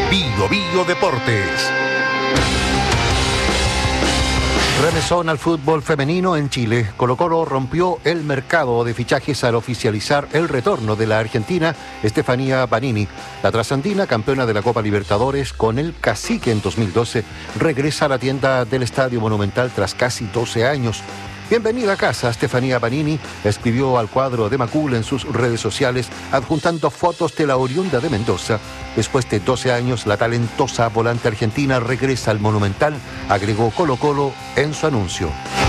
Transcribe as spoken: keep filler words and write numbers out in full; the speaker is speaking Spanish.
Bio Bio Deportes. Remesón al fútbol femenino en Chile. Colo-Colo rompió el mercado de fichajes al oficializar el retorno de la argentina Estefanía Banini. La trasandina, campeona de la Copa Libertadores con el Cacique en dos mil doce, regresa a la tienda del Estadio Monumental tras casi doce años. Bienvenida a casa, Estefanía Banini, escribió al cuadro de Macul en sus redes sociales, adjuntando fotos de la oriunda de Mendoza. Después de doce años, la talentosa volante argentina regresa al Monumental, agregó Colo-Colo en su anuncio.